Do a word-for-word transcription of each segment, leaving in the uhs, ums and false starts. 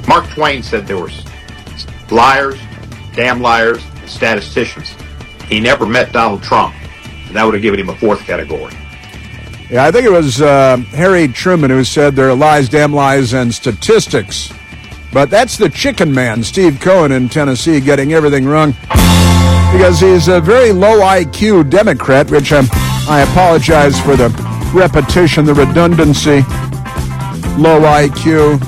Mark Twain said there were liars, damn liars, and statisticians. He never met Donald Trump, and that would have given him a fourth category. Yeah, I think it was uh, Harry Truman who said there are lies, damn lies, and statistics. But that's the chicken man, Steve Cohen in Tennessee, getting everything wrong because he's a very low I Q Democrat, which um, I apologize for the repetition, the redundancy. Low I Q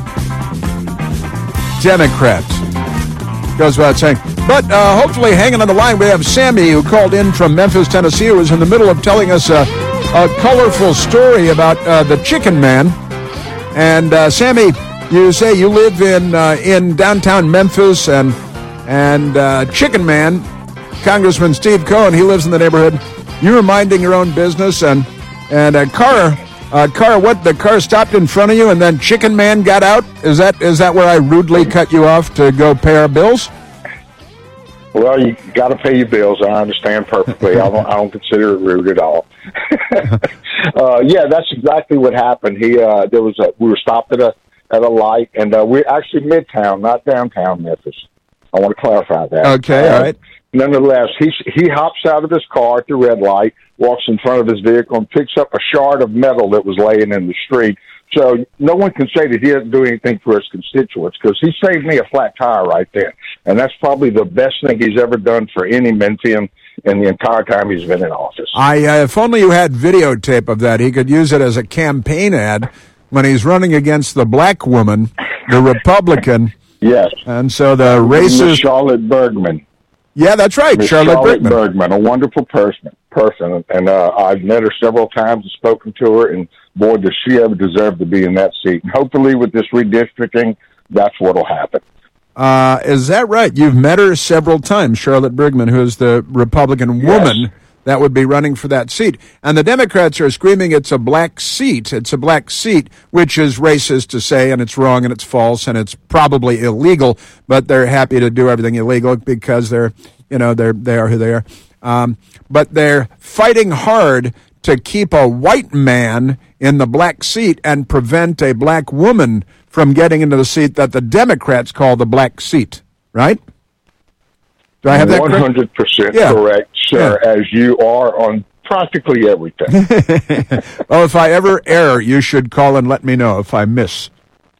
Democrat. Goes without saying. But uh, hopefully hanging on the line, we have Sammy, who called in from Memphis, Tennessee, who was in the middle of telling us a, a colorful story about uh, the chicken man. And uh, Sammy, you say you live in uh, in downtown Memphis, and and uh, Chicken Man, Congressman Steve Cohen, he lives in the neighborhood. You were minding your own business, and and a car, a car, what? The car stopped in front of you, and then Chicken Man got out. Is that is that where I rudely cut you off to go pay our bills? Well, you got to pay your bills. I understand perfectly. I don't, I don't consider it rude at all. uh, yeah, that's exactly what happened. He uh, there was a we were stopped at a. at a light, and uh, we're actually midtown, not downtown Memphis. I want to clarify that. Okay, uh, all right. Nonetheless, he he hops out of his car at the red light, walks in front of his vehicle, and picks up a shard of metal that was laying in the street. So no one can say that he didn't do anything for his constituents, because he saved me a flat tire right there. And that's probably the best thing he's ever done for any Memphian in the entire time he's been in office. I uh, if only you had videotape of that, he could use it as a campaign ad when he's running against the black woman, the Republican. Yes. And so the racist... Charlotte Bergman. Yeah, that's right, Miz Charlotte, Charlotte Bergman. Bergman, a wonderful person. person. And uh, I've met her several times and spoken to her, and boy, does she ever deserve to be in that seat. And hopefully with this redistricting, that's what will happen. Uh, is that right? You've met her several times, Charlotte Bergman, who is the Republican woman Yes. that would be running for that seat. And the Democrats are screaming it's a black seat. It's a black seat, which is racist to say, and it's wrong, and it's false, and it's probably illegal, but they're happy to do everything illegal because they're, you know, they're, they are who they are. Um, but they're fighting hard to keep a white man in the black seat and prevent a black woman from getting into the seat that the Democrats call the black seat, right? Do I have that correct? one hundred percent Yeah. correct, sir, Yeah. as you are on practically everything. Well, if I ever err, you should call and let me know if I miss.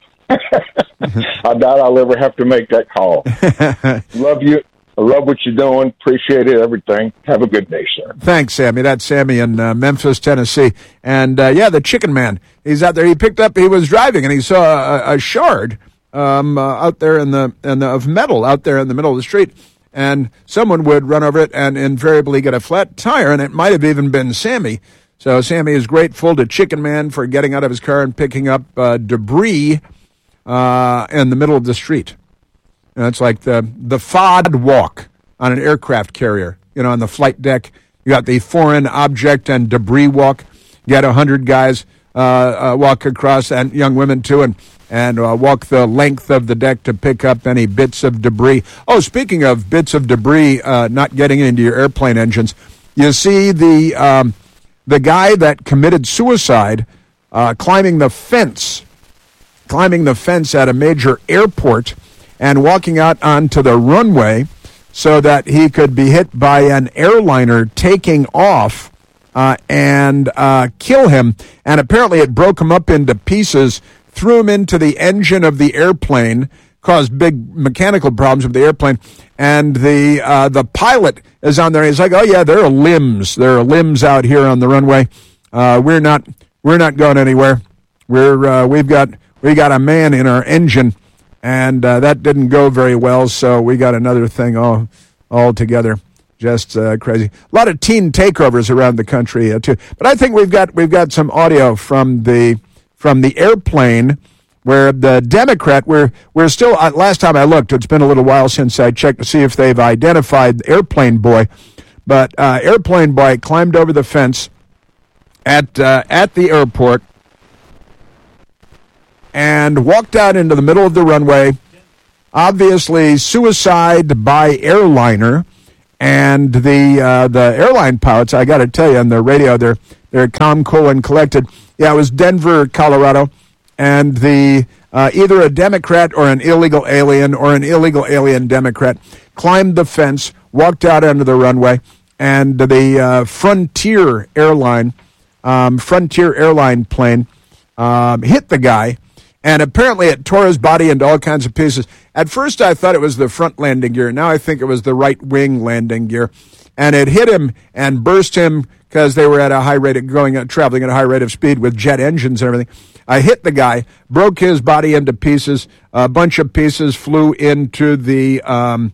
I doubt I'll ever have to make that call. Love you. I love what you're doing. Appreciate it, everything. Have a good day, sir. Thanks, Sammy. That's Sammy in uh, Memphis, Tennessee. And, uh, yeah, the chicken man, he's out there. He picked up, he was driving, and he saw a, a shard um, uh, out there in the, in the of metal out there in the middle of the street. And someone would run over it and invariably get a flat tire, and it might have even been Sammy. So Sammy is grateful to Chicken Man for getting out of his car and picking up uh, debris uh, in the middle of the street. You know, it's like the the F O D walk on an aircraft carrier. You know, on the flight deck, you got the foreign object and debris walk. You got a hundred guys uh, uh, walk across, and young women too, and and uh, walk the length of the deck to pick up any bits of debris. Oh, speaking of bits of debris uh, not getting into your airplane engines, you see the um, the guy that committed suicide uh, climbing the fence, climbing the fence at a major airport and walking out onto the runway so that he could be hit by an airliner taking off uh, and uh, kill him. And apparently it broke him up into pieces, threw him into the engine of the airplane, caused big mechanical problems with the airplane. And the uh, the pilot is on there. He's like, "Oh yeah, there are limbs. There are limbs out here on the runway. Uh, we're not we're not going anywhere. We're uh, we've got we got a man in our engine." And uh, that didn't go very well, so we got another thing all all together. Just uh, crazy. A lot of teen takeovers around the country uh, too. But I think we've got we've got some audio from the from the airplane where the Democrat we're we're still. Uh, last time I looked, it's been a little while since I checked to see if they've identified Airplane Boy. But uh, Airplane Boy climbed over the fence at uh, at the airport and walked out into the middle of the runway. Obviously, suicide by airliner, and the uh, the airline pilots. I got to tell you, on the radio, they're they're calm, cool, and collected. Yeah, it was Denver, Colorado, and the uh, either a Democrat or an illegal alien or an illegal alien Democrat, climbed the fence, walked out onto the runway, and the uh, Frontier airline, um, Frontier airline plane um, hit the guy, and apparently it tore his body into all kinds of pieces. At first I thought it was the front landing gear. Now I think it was the right wing landing gear. And it hit him and burst him because they were at a high rate of going, uh, traveling at a high rate of speed with jet engines and everything. I hit the guy, broke his body into pieces. A bunch of pieces flew into the um,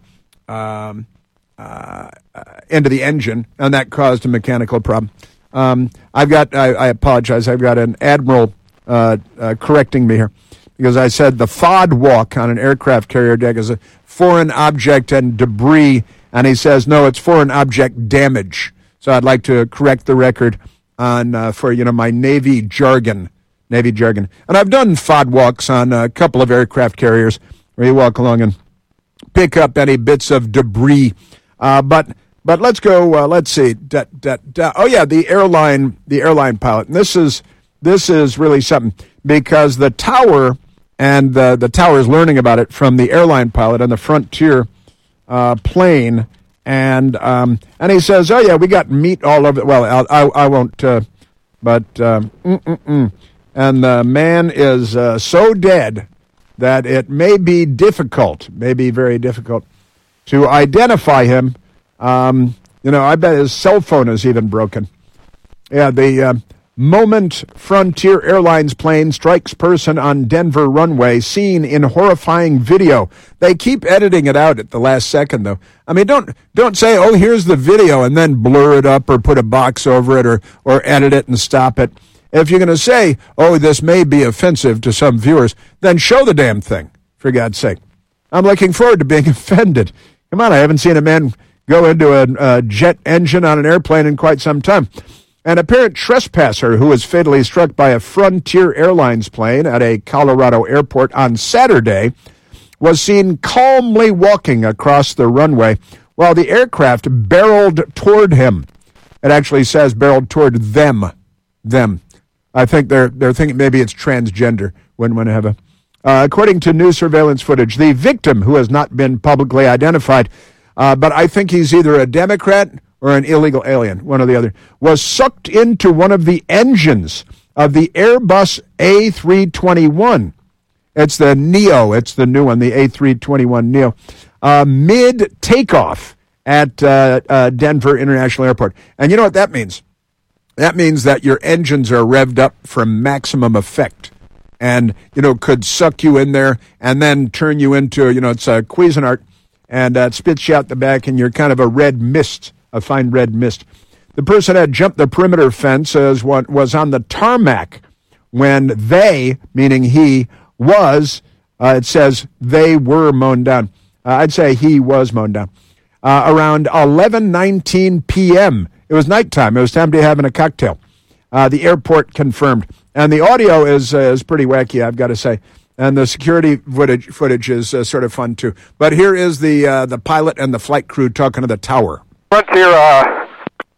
um, uh, uh, into the engine, and that caused a mechanical problem. Um, I've got, I, I apologize, I've got an admiral uh, uh, correcting me here because I said the F O D walk on an aircraft carrier deck is a foreign object and debris. And he says, no, it's foreign object damage. So I'd like to correct the record on uh, for, you know, my Navy jargon, Navy jargon. And I've done F O D walks on a couple of aircraft carriers where you walk along and pick up any bits of debris. Uh, but but let's go, uh, let's see. Da, da, da. Oh, yeah, the airline, the airline pilot. And this is, this is really something because the tower, and the, the tower is learning about it from the airline pilot on the Frontier Uh, plane, and um, and he says, "Oh yeah, we got meat all over." Well, I'll, I I won't, uh, but um, mm-mm-mm. And the man is uh, so dead that it may be difficult, may be very difficult to identify him. Um, you know, I bet his cell phone is even broken. Yeah, the uh, moment Frontier Airlines plane strikes person on Denver runway, seen in horrifying video. They keep editing it out at the last second, though. I mean, don't don't say, oh, here's the video, and then blur it up or put a box over it or, or edit it and stop it. If you're going to say, oh, this may be offensive to some viewers, then show the damn thing, for God's sake. I'm looking forward to being offended. Come on, I haven't seen a man go into a, a jet engine on an airplane in quite some time. An apparent trespasser who was fatally struck by a Frontier Airlines plane at a Colorado airport on Saturday was seen calmly walking across the runway while the aircraft barreled toward him. It actually says barreled toward them. Them. I think they're they're thinking maybe it's transgender. Wouldn't want to have a... Uh, according to new surveillance footage, the victim, who has not been publicly identified, uh, but I think he's either a Democrat or an illegal alien, one or the other, was sucked into one of the engines of the Airbus A three twenty-one. It's the Neo. It's the new one, the A three twenty-one Neo. Uh, mid-takeoff at uh, uh, Denver International Airport. And you know what that means? That means that your engines are revved up for maximum effect and, you know, could suck you in there and then turn you into, you know, it's a Cuisinart, and uh, it spits you out the back and you're kind of a red mist. A fine red mist. The person had jumped the perimeter fence as what was on the tarmac when they, meaning he, was, uh, it says they were mown down. Uh, I'd say he was mown down. Uh, around eleven nineteen p.m. It was nighttime. It was time to be having a cocktail. Uh, the airport confirmed. And the audio is uh, is pretty wacky, I've got to say. And the security footage footage is uh, sort of fun, too. But here is the uh, the pilot and the flight crew talking to the tower. Frontier, uh,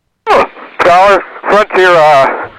Tower, Frontier, uh,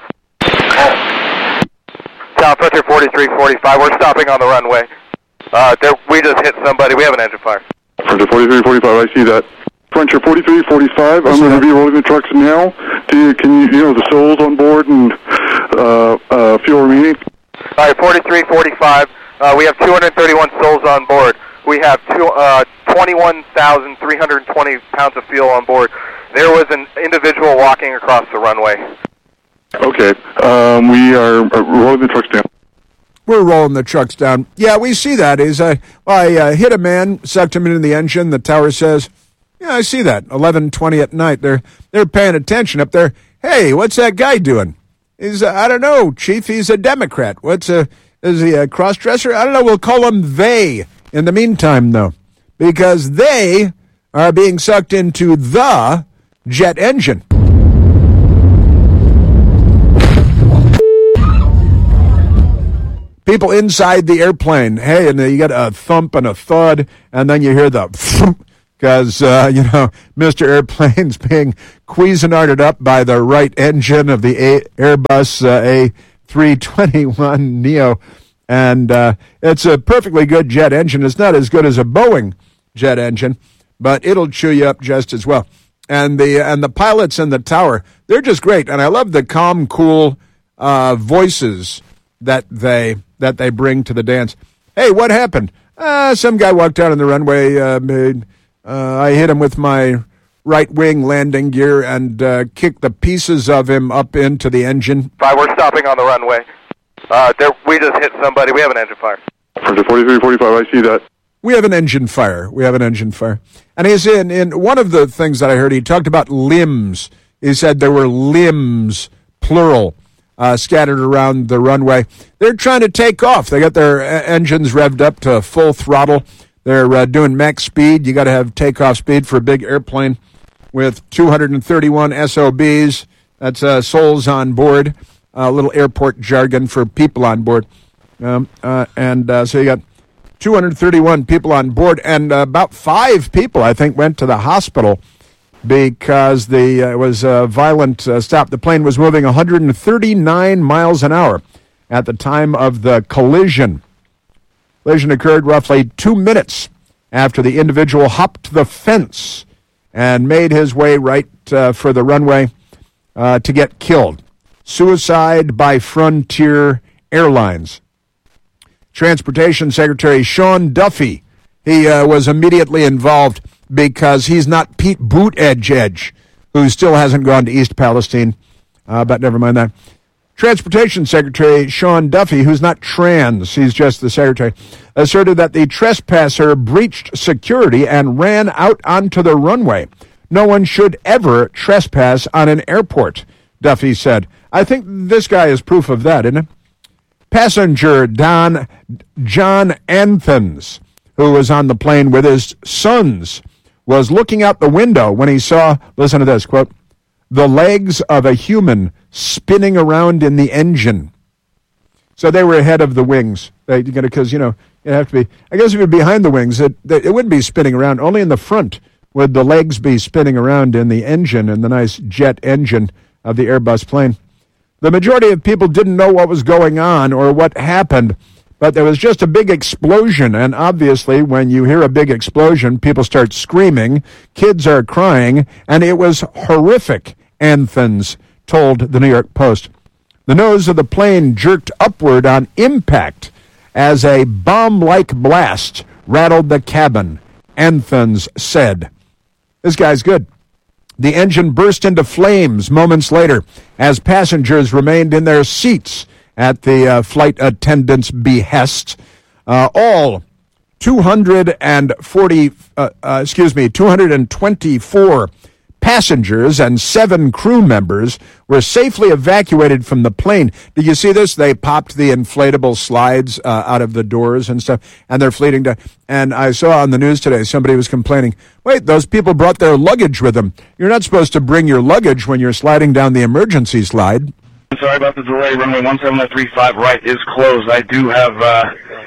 Tower, Frontier forty-three forty-five, we're stopping on the runway. Uh, there, we just hit somebody, we have an engine fire. Frontier forty-three forty-five, I see that. Frontier forty-three forty-five, I'm going to be rolling the trucks now. Do you, can you, you know, the souls on board and, uh, uh, fuel remaining? Alright, forty-three forty-five, uh, we have two hundred thirty-one souls on board. We have two, uh, twenty-one thousand three hundred twenty pounds of fuel on board. There was an individual walking across the runway. Okay. Um, we are rolling the trucks down. We're rolling the trucks down. Yeah, we see that. Is I, well, I uh, hit a man, sucked him into the engine. The tower says, yeah, I see that. eleven twenty at night. They're they're paying attention up there. Hey, what's that guy doing? He's, uh, I don't know, Chief. He's a Democrat. What's a, is he a cross-dresser? I don't know. We'll call him they. In the meantime, though, because they are being sucked into the jet engine. People inside the airplane, hey, and you get a thump and a thud, and then you hear the thump, because, uh, you know, Mister Airplane's being Cuisinarted up by the right engine of the a- Airbus uh, A three twenty-one Neo. And uh, it's a perfectly good jet engine. It's not as good as a Boeing jet engine, but it'll chew you up just as well. And the and the pilots in the tower, they're just great. And I love the calm, cool uh, voices that they that they bring to the dance. Hey, what happened? Uh, some guy walked out on the runway. Uh, made, uh, I hit him with my right wing landing gear and uh, kicked the pieces of him up into the engine. Five, we're stopping on the runway. Uh, there, we just hit somebody. We have an engine fire. Frontier forty-three forty-five, I see that. We have an engine fire. We have an engine fire. And he's in, in one of the things that I heard, he talked about limbs. He said there were limbs, plural, uh, scattered around the runway. They're trying to take off. They got their uh, engines revved up to full throttle. They're uh, doing max speed. You got to have takeoff speed for a big airplane with two hundred thirty-one S O Bs. That's uh, souls on board, a uh, little airport jargon for people on board. Um, uh, and uh, so you got two hundred thirty-one people on board, and uh, about five people, I think, went to the hospital because the uh, it was a violent uh, stop. The plane was moving one hundred thirty-nine miles an hour at the time of the collision. Collision occurred roughly two minutes after the individual hopped the fence and made his way right uh, for the runway uh, to get killed. Suicide by Frontier Airlines. Transportation Secretary Sean Duffy, he uh, was immediately involved because he's not Pete Buttigieg, who still hasn't gone to East Palestine, uh, but never mind that. Transportation Secretary Sean Duffy, who's not trans, he's just the secretary, asserted that the trespasser breached security and ran out onto the runway. No one should ever trespass on an airport, Duffy said. I think this guy is proof of that, isn't it? Passenger Don John Anthons, who was on the plane with his sons, was looking out the window when he saw, listen to this, quote, the legs of a human spinning around in the engine. So they were ahead of the wings. They, because, you know, you have to be, I guess if you're behind the wings, it, it wouldn't be spinning around. Only in the front would the legs be spinning around in the engine, in the nice jet engine of the Airbus plane. The majority of people didn't know what was going on or what happened, but there was just a big explosion, and obviously when you hear a big explosion, people start screaming, kids are crying, and it was horrific, Anthons told the New York Post. The nose of the plane jerked upward on impact as a bomb-like blast rattled the cabin, Anthons said. This guy's good. The engine burst into flames moments later as passengers remained in their seats at the uh, flight attendant's behest. Uh, all two hundred forty, uh, uh, excuse me, two hundred twenty-four passengers and seven crew members were safely evacuated from the plane. Did you see this? They popped the inflatable slides uh, out of the doors and stuff, and they're fleeting down. And I saw on the news today, somebody was complaining, wait, those people brought their luggage with them. You're not supposed to bring your luggage when you're sliding down the emergency slide. Sorry about the delay. Runway one seven three five right is closed. I do have, uh,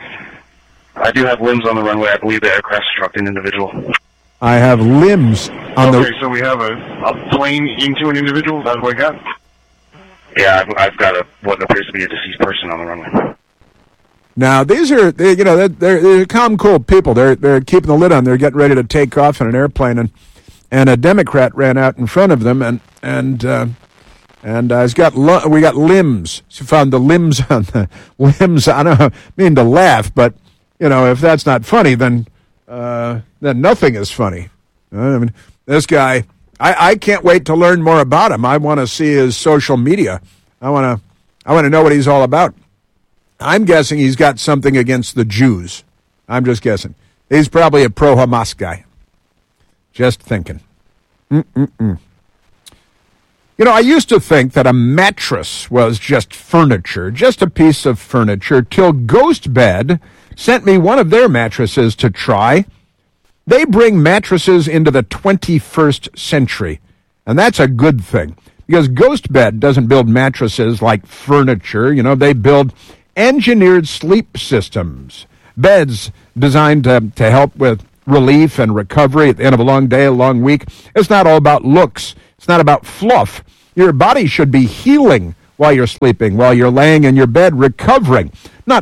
I do have limbs on the runway. I believe the aircraft struck an individual. I have limbs on okay, the... Okay, so we have a, a plane into an individual? That's what I got? Yeah, I've, I've got a what appears to be a deceased person on the runway. Now, these are, they, you know, they're, they're, they're calm, cool people. They're they're keeping the lid on. They're getting ready to take off in an airplane, and and a Democrat ran out in front of them, and and uh, and uh, he's got lo- we got limbs. She found the limbs on the limbs. I don't mean to laugh, but you know, if that's not funny, then uh, then nothing is funny. I mean, this guy, I, I can't wait to learn more about him. I want to see his social media. I want to I want to know what he's all about. I'm guessing he's got something against the Jews. I'm just guessing. He's probably a pro-Hamas guy. Just thinking. Mm-mm-mm. You know, I used to think that a mattress was just furniture, just a piece of furniture, till GhostBed sent me one of their mattresses to try. They bring mattresses into the twenty-first century, and that's a good thing, because GhostBed doesn't build mattresses like furniture. You know, they build engineered sleep systems, beds designed to, to help with relief and recovery at the end of a long day, a long week. It's not all about looks. It's not about fluff. Your body should be healing while you're sleeping, while you're laying in your bed recovering, not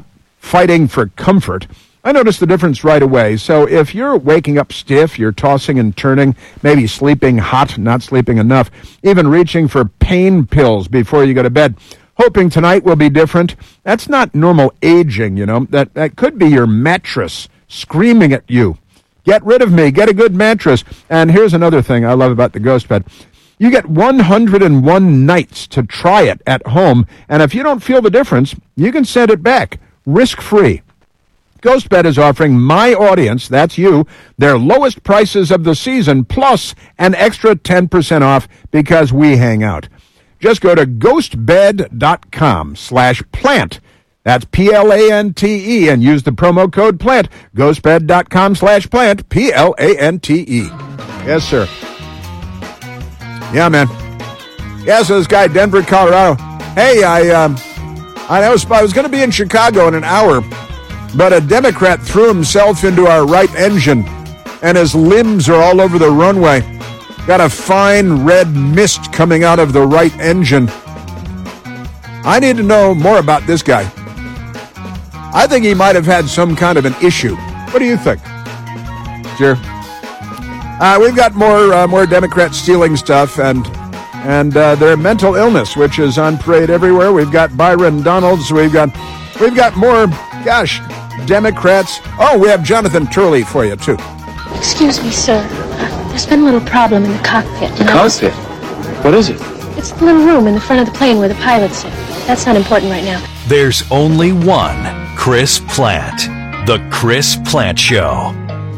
fighting for comfort, I noticed the difference right away. So if you're waking up stiff, you're tossing and turning, maybe sleeping hot, not sleeping enough, even reaching for pain pills before you go to bed, hoping tonight will be different, that's not normal aging, you know. That, that could be your mattress screaming at you. Get rid of me. Get a good mattress. And here's another thing I love about the Ghost Bed. You get one hundred one nights to try it at home, and if you don't feel the difference, you can send it back, risk-free. GhostBed is offering my audience, that's you, their lowest prices of the season, plus an extra ten percent off because we hang out. Just go to ghostbed.com slash plant. That's P L A N T E, and use the promo code PLANT. Ghostbed.com slash plant, P L A N T E. Yes, sir. Yeah, man. Yeah, so this guy, Denver, Colorado. Hey, I, um, I was, I was going to be in Chicago in an hour, but a Democrat threw himself into our right engine, and his limbs are all over the runway. Got a fine red mist coming out of the right engine. I need to know more about this guy. I think he might have had some kind of an issue. What do you think? Sure. Uh, we've got more uh, more Democrats stealing stuff and and uh, their mental illness, which is on parade everywhere. We've got Byron Donalds. We've got we've got more. Gosh, Democrats. Oh, we have Jonathan Turley for you too. Excuse me, sir. There's been a little problem in the cockpit. The cockpit? What is it? It's the little room in the front of the plane where the pilots sit. That's not important right now. There's only one Chris Plant. The Chris Plant Show.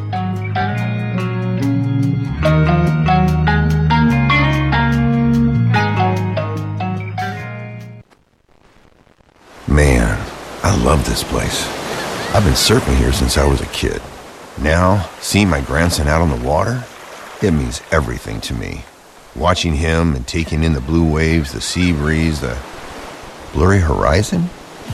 Man, I love this place. I've been surfing here since I was a kid. Now, seeing my grandson out on the water, it means everything to me. Watching him and taking in the blue waves, the sea breeze, the blurry horizon.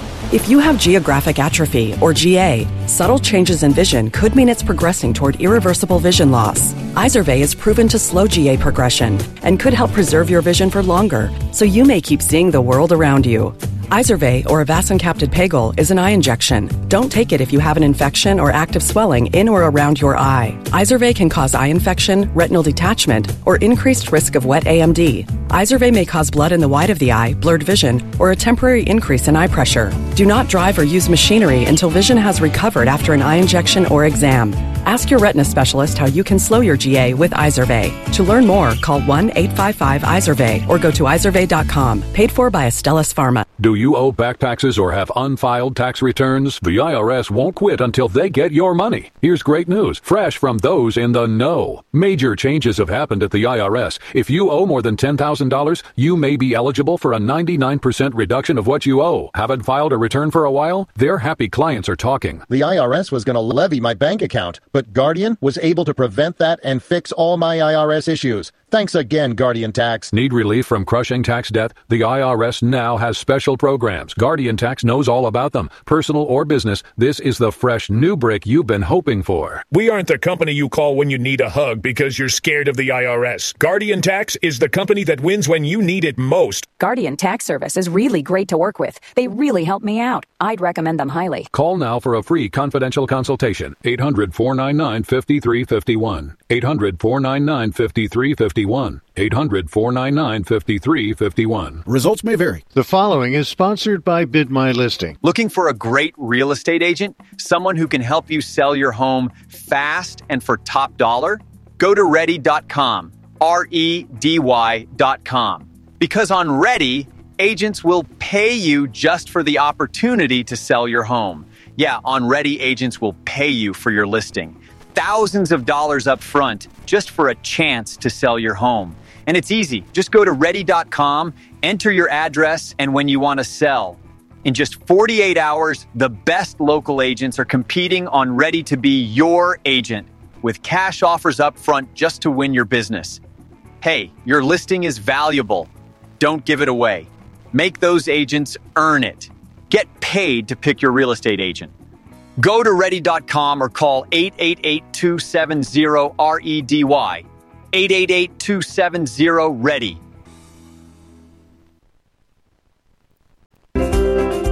If you have geographic atrophy, or G A, subtle changes in vision could mean it's progressing toward irreversible vision loss. Izervay is proven to slow G A progression and could help preserve your vision for longer, so you may keep seeing the world around you. Izervay, or avacincaptad pegol, is an eye injection. Don't take it if you have an infection or active swelling in or around your eye. Izervay can cause eye infection, retinal detachment, or increased risk of wet A M D. Izervay may cause blood in the white of the eye, blurred vision, or a temporary increase in eye pressure. Do not drive or use machinery until vision has recovered after an eye injection or exam. Ask your retina specialist how you can slow your G A with Izervay. To learn more, call one eight five five Izervay or go to izervay dot com. Paid for by Astellas Pharma. Do you owe back taxes or have unfiled tax returns? The I R S won't quit until they get your money. Here's great news, fresh from those in the know. Major changes have happened at the I R S. If you owe more than ten thousand dollars, you may be eligible for a ninety-nine percent reduction of what you owe. Haven't filed a return for a while? Their happy clients are talking. The I R S was going to levy my bank account, but Guardian was able to prevent that and fix all my I R S issues. Thanks again, Guardian Tax. Need relief from crushing tax debt? The I R S now has special programs. Guardian Tax knows all about them. Personal or business, this is the fresh new break you've been hoping for. We aren't the company you call when you need a hug because you're scared of the I R S. Guardian Tax is the company that wins when you need it most. Guardian Tax Service is really great to work with. They really help me out. I'd recommend them highly. Call now for a free confidential consultation. eight hundred, four nine nine, five three five one. eight hundred, four nine nine, five three five one. eight hundred, four nine nine, five three five one. Results may vary. The following is sponsored by Bid My Listing. Looking for a great real estate agent? Someone who can help you sell your home fast and for top dollar? Go to ready dot com. R E D Y dot com. Because on Ready, agents will pay you just for the opportunity to sell your home. Yeah, on Ready, agents will pay you for your listing. Thousands of dollars up front just for a chance to sell your home. And it's easy. Just go to ready dot com, enter your address, and when you want to sell. In just forty-eight hours, the best local agents are competing on Ready to be your agent with cash offers up front just to win your business. Hey, your listing is valuable. Don't give it away. Make those agents earn it. Get paid to pick your real estate agent. Go to ready dot com or call eight eight eight, two seven zero, R E D Y. eight eight eight, two seven zero, READY.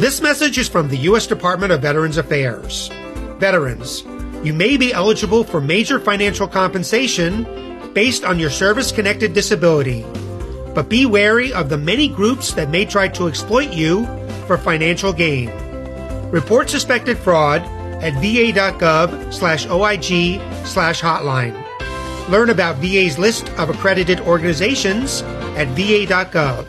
This message is from the U S Department of Veterans Affairs. Veterans, you may be eligible for major financial compensation based on your service-connected disability, but be wary of the many groups that may try to exploit you for financial gain. Report suspected fraud at va.gov slash OIG slash hotline. Learn about V A's list of accredited organizations at va dot gov.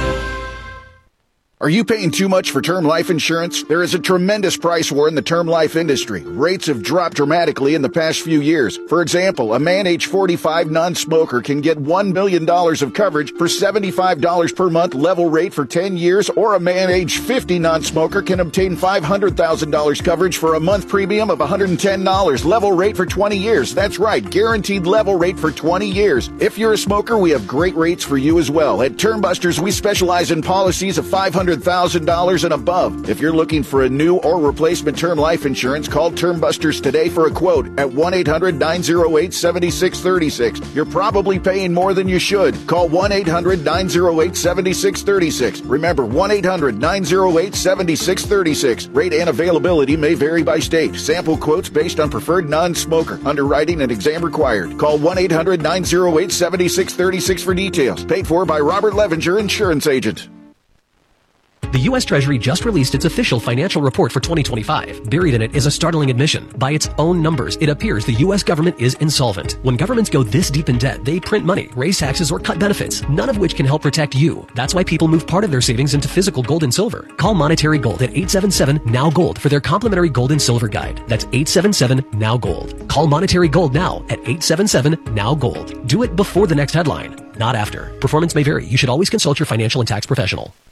Are you paying too much for term life insurance? There is a tremendous price war in the term life industry. Rates have dropped dramatically in the past few years. For example, a man age forty-five non-smoker can get one million dollars of coverage for seventy-five dollars per month level rate for ten years, or a man age fifty non-smoker can obtain five hundred thousand dollars coverage for a month premium of one hundred ten dollars level rate for twenty years. That's right, guaranteed level rate for twenty years. If you're a smoker, we have great rates for you as well. At Term Busters, we specialize in policies of five hundred thousand dollars and above. If you're looking for a new or replacement term life insurance, call Term Busters today for a quote at one eight hundred nine oh eight seven six three six. You're probably paying more than you should. Call one eight hundred nine oh eight seven six three six. Remember, one eight hundred nine oh eight seven six three six. Rate and availability may vary by state. Sample quotes based on preferred non-smoker. Underwriting and exam required. Call one eight hundred nine oh eight seven six three six for details. Paid for by Robert Levenger, Insurance Agent. The U S Treasury just released its official financial report for twenty twenty-five. Buried in it is a startling admission. By its own numbers, it appears the U S government is insolvent. When governments go this deep in debt, they print money, raise taxes, or cut benefits, none of which can help protect you. That's why people move part of their savings into physical gold and silver. Call Monetary Gold at eight seven seven N O W Gold for their complimentary gold and silver guide. That's eight seven seven N O W Gold. Call Monetary Gold now at eight seven seven N O W Gold. Do it before the next headline, not after. Performance may vary. You should always consult your financial and tax professional.